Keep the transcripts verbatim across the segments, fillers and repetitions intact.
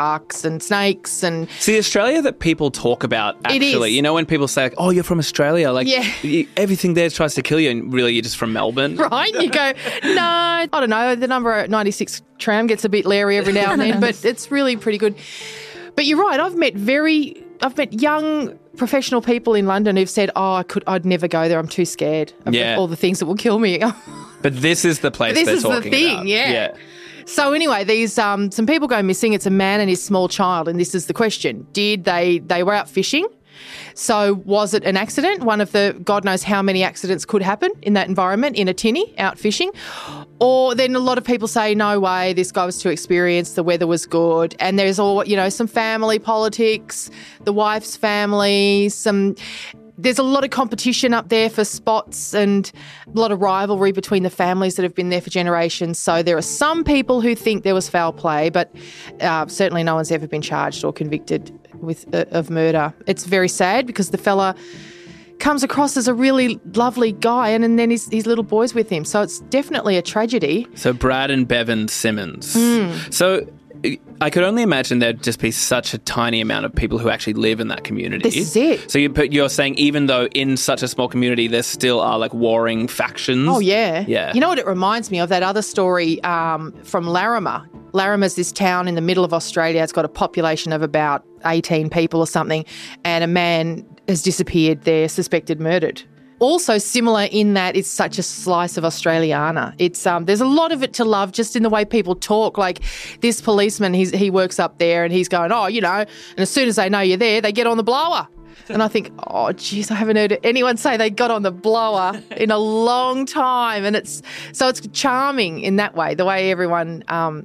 sharks and snakes and... See, Australia that people talk about, actually. It is. You know, when people say, like, oh, you're from Australia. Like, Yeah. y- everything there tries to kill you, and really you're just from Melbourne. Right? You go, no, I don't know, the number ninety-six tram gets a bit leery every now and then, but it's really pretty good. But you're right, I've met very... I've met young professional people in London who've said, oh, I could, I'd never go there. I'm too scared of Yeah. all the things that will kill me. But this is the place This they're is the talking thing, about. yeah. So anyway, these um, some people go missing. It's a man and his small child, and this is the question. Did they, they were out fishing. So was it an accident? One of the, God knows how many accidents could happen in that environment, in a tinny, out fishing. Or then a lot of people say, no way, this guy was too experienced, the weather was good. And there's all, you know, some family politics, the wife's family, some... There's a lot of competition up there for spots and a lot of rivalry between the families that have been there for generations. So there are some people who think there was foul play, but uh, certainly no one's ever been charged or convicted with uh, of murder. It's very sad because the fella comes across as a really lovely guy and, and then his, his little boy's with him. So it's definitely a tragedy. So Brad and Bevan Simmons. Mm. So I could only imagine there'd just be such a tiny amount of people who actually live in that community. This is it. So you, but you're saying even though in such a small community there still are like warring factions? Oh, yeah. Yeah. You know what it reminds me of? That other story um, from Larimer. Larimer's this town in the middle of Australia. It's got a population of about eighteen people or something, and a man has disappeared there, suspected murdered. Also similar in that it's such a slice of Australiana. It's um, there's a lot of it to love just in the way people talk. Like this policeman, he's, he works up there and he's going, oh, you know, and as soon as they know you're there, they get on the blower. And I think, oh, geez, I haven't heard anyone say they got on the blower in a long time. And it's so it's charming in that way. The way everyone um,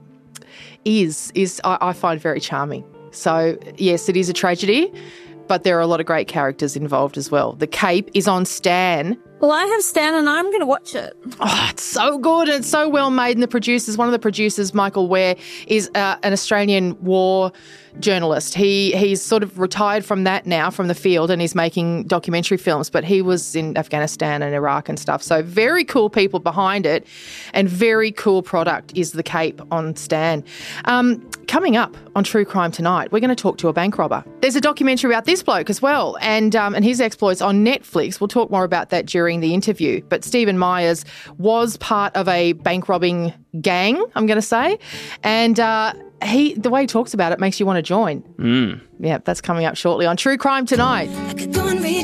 is, is I, I find very charming. So, yes, it is a tragedy. But there are a lot of great characters involved as well. The Cape is on Stan. Well, I have Stan and I'm going to watch it. Oh, it's so good and it's so well made. And the producers, one of the producers, Michael Ware, is uh, an Australian war journalist. He He's sort of retired from that now, from the field, and he's making documentary films. But he was in Afghanistan and Iraq and stuff. So very cool people behind it and very cool product is The Cape on Stan. Um, coming up on True Crime Tonight, we're going to talk to a bank robber. There's a documentary about this bloke as well and um, and his exploits on Netflix. We'll talk more about that during the interview. But Stephen Myers was part of a bank robbing gang, I'm going to say. And uh, he, the way he talks about it makes you want to join. Mm. Yeah, that's coming up shortly on True Crime Tonight. I could go and read